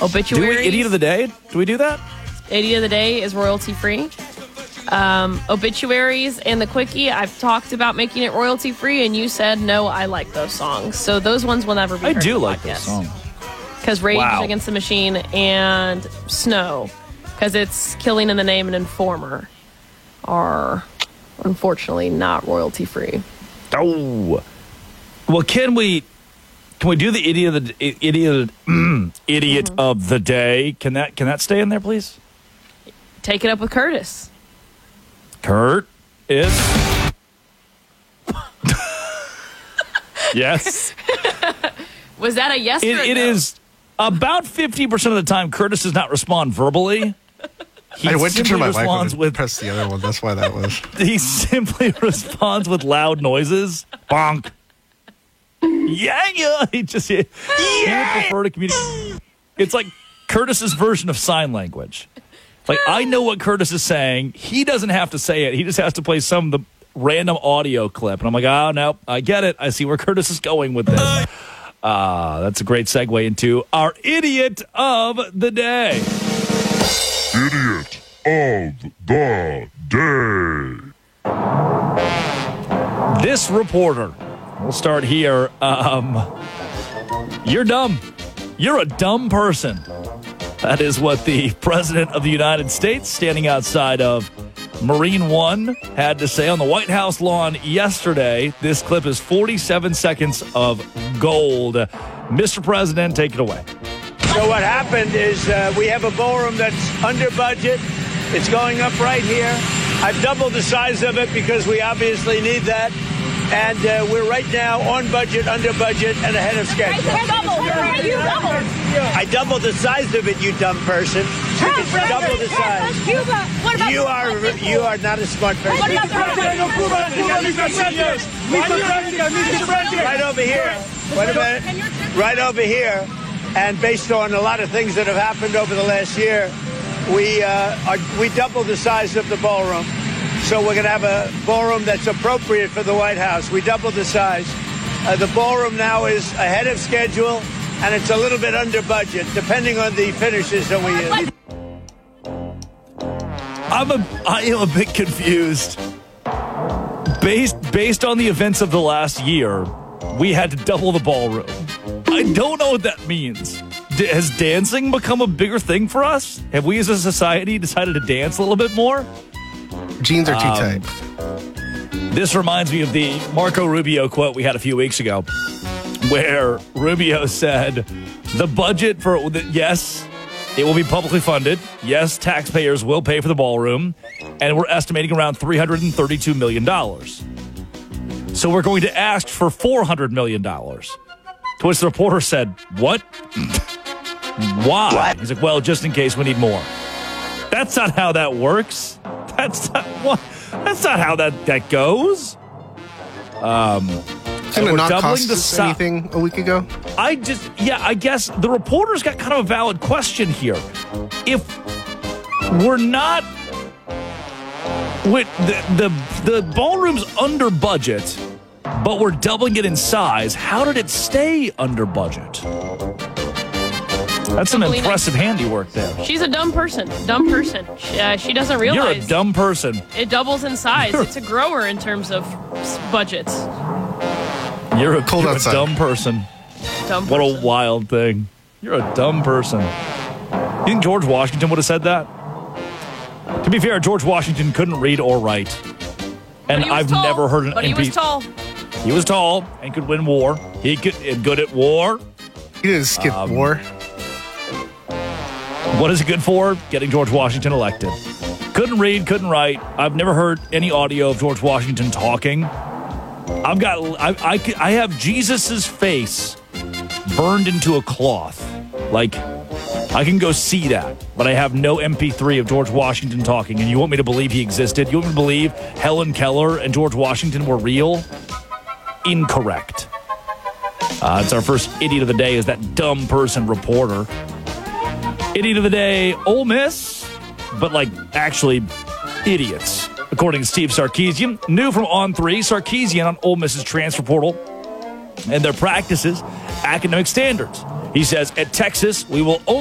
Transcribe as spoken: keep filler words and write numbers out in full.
Obituaries. Do we idiot of the day? Do we do that? Idiot of the day is royalty free. Um, obituaries and the quickie, I've talked about making it royalty free, and you said no. I like those songs, so those ones will never be. I heard do in the like those podcast. songs because Rage Wow. Against the Machine and Snow, because it's Killing in the Name and Informer, are unfortunately not royalty free. Oh, well, can we? Can we do the idiot of the idiot idiot Mm-hmm. of the day? Can that can that stay in there, please? Take it up with Curtis. Kurt is yes. Was that a yes? It, or a it no? is about fifty percent of the time. Curtis does not respond verbally. He I went to turn simply my mic on responds and with press the other one. That's why that was. he simply responds with loud noises. Bonk. Yeah, yeah. He just yeah. He would prefer to communicate. It's like Curtis's version of sign language. Like, I know what Curtis is saying. He doesn't have to say it. He just has to play some of the random audio clip. And I'm like, oh, no, I get it. I see where Curtis is going with this. Uh, that's a great segue into our idiot of the day. Idiot of the day. This reporter, we'll start here. Um, you're dumb. You're a dumb person. That is what the President of the United States, standing outside of Marine One, had to say on the White House lawn yesterday. This clip is forty-seven seconds of gold. Mister President, take it away. So what happened is uh, we have a ballroom that's under budget. It's going up right here. I've doubled the size of it because we obviously need that. And uh, we're right now on budget, under budget, and ahead of schedule. You doubled. I doubled the size of it, you dumb person. Double the size. What about You are you are not a smart person. What about the Right over here. Wait a minute. Right over here. And based on a lot of things that have happened over the last year, we uh, are, we doubled the size of the ballroom. So we're going to have a ballroom that's appropriate for the White House. We doubled the size. Uh, the ballroom now is ahead of schedule, and it's a little bit under budget, depending on the finishes that we use. I'm a, I am a bit confused. Based based on the events of the last year, we had to double the ballroom. I don't know what that means. D- has dancing become a bigger thing for us? Have we as a society decided to dance a little bit more? Jeans are too Um, tight. This reminds me of the Marco Rubio quote we had a few weeks ago, where Rubio said, the budget for, yes, it will be publicly funded. Yes, taxpayers will pay for the ballroom, and we're estimating around three hundred thirty-two million dollars. So we're going to ask for four hundred million dollars. To which the reporter said, what? Why? What? He's like, well, just in case we need more. That's not how that works. That's not what. That's not how that, that goes. Um, Didn't it we're not doubling cost the us si- anything a week ago? I just, yeah, I guess the reporter's got kind of a valid question here. If we're not, with the, the, the ballroom's under budget, but we're doubling it in size, how did it stay under budget? That's some Totally impressive handiwork there. She's a dumb person. Dumb person. She, uh, she doesn't You're realize a dumb person. it doubles in size. It's a grower in terms of s- budgets. You're a, Cold you're a outside. dumb person. Dumb What person. a wild thing. You're a dumb person. You think George Washington would have said that? To be fair, George Washington couldn't read or write. But And he was I've tall. never heard an But he M P. was tall. He was tall and could win war. He could and good at war. He didn't skip Um, war. What is it good for? Getting George Washington elected. Couldn't read, couldn't write. I've never heard any audio of George Washington talking. I've got, I, I, I have Jesus's face burned into a cloth. Like, I can go see that, but I have no M P three of George Washington talking. And you want me to believe he existed? You want me to believe Helen Keller and George Washington were real? Incorrect. Uh, it's our first idiot of the day is that dumb person reporter. Idiot of the day, Ole Miss, but like actually idiots. According to Steve Sarkisian, new from On three, Sarkisian on Ole Miss's transfer portal and their practices, academic standards. He says, at Texas, we will only